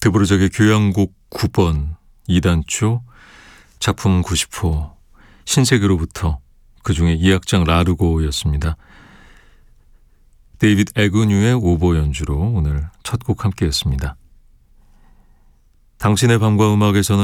드보르작의 교향곡 9번 2단조 작품 90호 신세계로부터 그중에 2악장 라르고였습니다. 데이빗 에그뉴의 오보 연주로 오늘 첫 곡 함께했습니다. 당신의 밤과 음악에서는